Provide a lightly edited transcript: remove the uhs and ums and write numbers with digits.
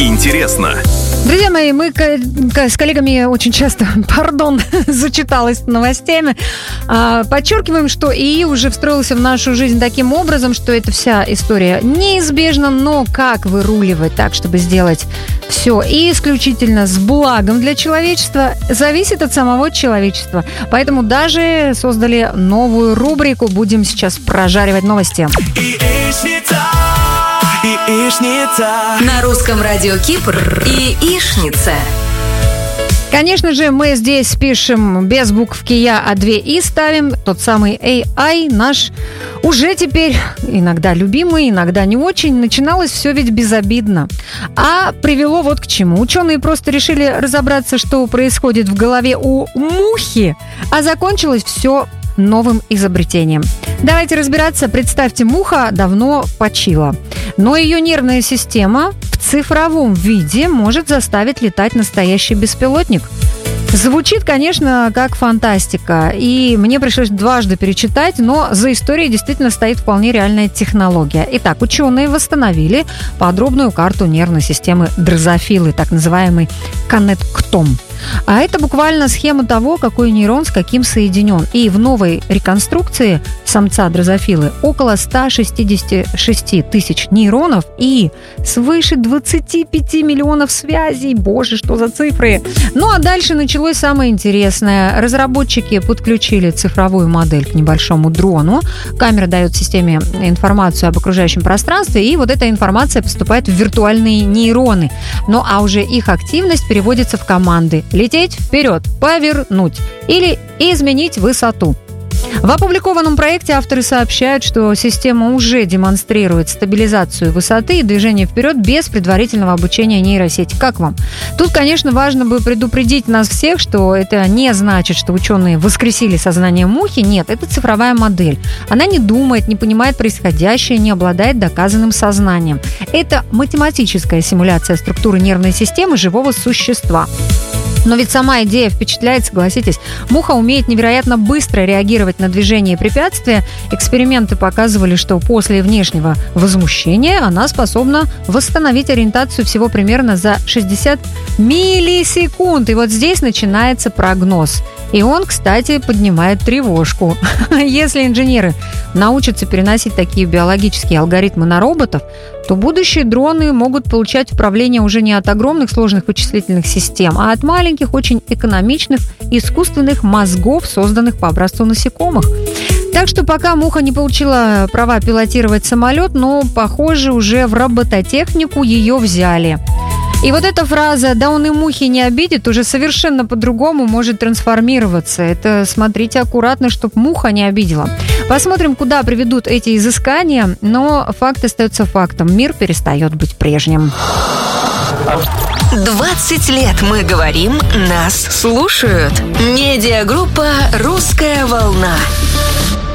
интересно. Друзья мои, мы с коллегами очень часто, зачиталась новостями, подчеркиваем, что ИИ уже встроился в нашу жизнь таким образом, что эта вся история неизбежна, но как выруливать так, чтобы сделать все и исключительно с благом для человечества, зависит от самого человечества. Поэтому даже создали новую рубрику, будем сейчас прожаривать новости. На русском радио Кипр яичница. Конечно же, мы здесь пишем без буковки «Я», а 2 «И» ставим. Тот самый AI наш уже теперь иногда любимый, иногда не очень. Начиналось все ведь безобидно. А привело вот к чему. Ученые просто решили разобраться, что происходит в голове у мухи, а закончилось все новым изобретением. Давайте разбираться. Представьте, муха давно почила, но ее нервная система в цифровом виде может заставить летать настоящий беспилотник. Звучит, конечно, как фантастика, и мне пришлось дважды перечитать, но за историей действительно стоит вполне реальная технология. Итак, ученые восстановили подробную карту нервной системы дрозофилы, так называемый коннектом. А это буквально схема того, какой нейрон с каким соединен. И в новой реконструкции самца дрозофилы около 166 тысяч нейронов и свыше 25 миллионов связей. Боже, что за цифры! Ну а дальше началось самое интересное. Разработчики подключили цифровую модель к небольшому дрону. Камера дает системе информацию об окружающем пространстве, и вот эта информация поступает в виртуальные нейроны. Ну а уже их активность переводится в команды: лететь вперед, повернуть или изменить высоту. В опубликованном проекте авторы сообщают, что система уже демонстрирует стабилизацию высоты и движение вперед без предварительного обучения нейросети. Как вам? Тут, конечно, важно бы предупредить нас всех, что это не значит, что ученые воскресили сознание мухи. Нет, это цифровая модель. Она не думает, не понимает происходящее, не обладает доказанным сознанием. Это математическая симуляция структуры нервной системы живого существа. Но ведь сама идея впечатляет, согласитесь. Муха умеет невероятно быстро реагировать на движение и препятствия. Эксперименты показывали, что после внешнего возмущения она способна восстановить ориентацию всего примерно за 60 миллисекунд. И вот здесь начинается прогноз. И он, кстати, поднимает тревожку. Если инженеры научатся переносить такие биологические алгоритмы на роботов, то будущие дроны могут получать управление уже не от огромных сложных вычислительных систем, а от маленьких, очень экономичных искусственных мозгов, созданных по образцу насекомых. Так что пока муха не получила права пилотировать самолет, но, похоже, уже в робототехнику ее взяли. И вот эта фраза «да он и мухи не обидит» уже совершенно по-другому может трансформироваться. Это смотрите аккуратно, чтоб муха не обидела. Посмотрим, куда приведут эти изыскания, но факт остается фактом. Мир перестает быть прежним. 20 лет мы говорим, нас слушают. Медиагруппа «Русская волна».